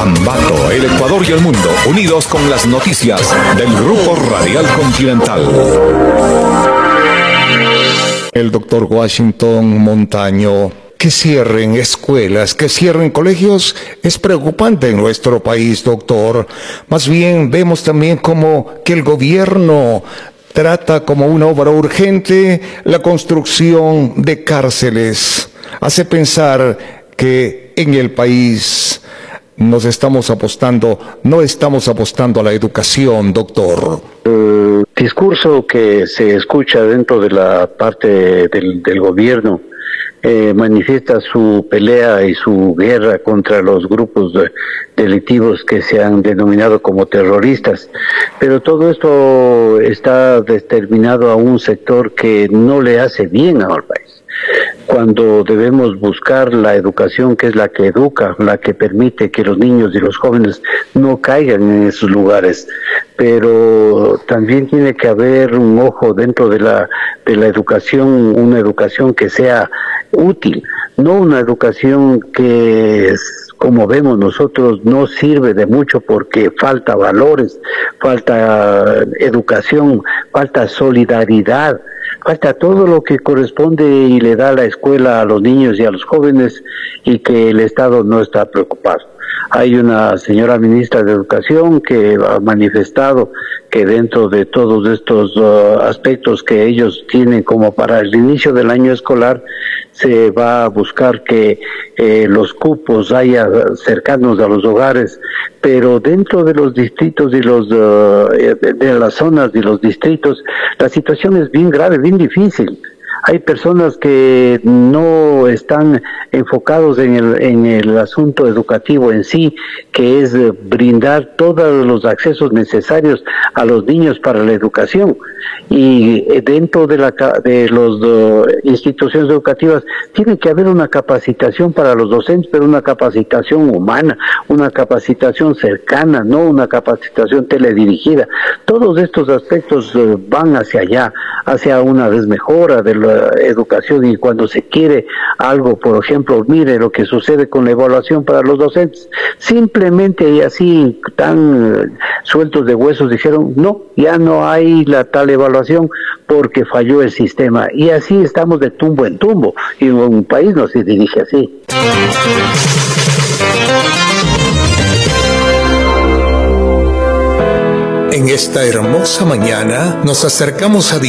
Ambato, el Ecuador y el mundo, unidos con las noticias del Grupo Radial Continental. El doctor Washington Montaño. Que cierren escuelas, que cierren colegios, es preocupante en nuestro país, doctor. Más bien vemos también como que el gobierno trata como una obra urgente la construcción de cárceles. Hace pensar que en el país no estamos apostando a la educación, doctor. El discurso que se escucha dentro de la parte del gobierno manifiesta su pelea y su guerra contra los grupos delictivos que se han denominado como terroristas, pero todo esto está determinado a un sector que no le hace bien al país, cuando debemos buscar la educación, que es la que educa, la que permite que los niños y los jóvenes no caigan en esos lugares. Pero también tiene que haber un ojo dentro de la educación, una educación que sea útil, no una educación que, como vemos nosotros, no sirve de mucho porque falta valores, falta educación, falta solidaridad, falta todo lo que corresponde y le da la escuela a los niños y a los jóvenes, y que el Estado no está preocupado. Hay una señora ministra de Educación que ha manifestado que dentro de todos estos aspectos que ellos tienen como para el inicio del año escolar, se va a buscar que los cupos haya cercanos a los hogares, pero dentro de los distritos y de las zonas y los distritos, la situación es bien grave, bien difícil. Hay personas que no están enfocados en el asunto educativo en sí, que es brindar todos los accesos necesarios a los niños para la educación. Y dentro de las instituciones educativas tiene que haber una capacitación para los docentes, pero una capacitación humana, una capacitación cercana, no una capacitación teledirigida. Todos estos aspectos van hacia allá, hacia una desmejora de la educación, y cuando se quiere algo, por ejemplo, mire lo que sucede con la evaluación para los docentes, simplemente y así tan sueltos de huesos dijeron, no, ya no hay la tal evaluación porque falló el sistema, y así estamos de tumbo en tumbo, y un país no se dirige así. En esta hermosa mañana nos acercamos a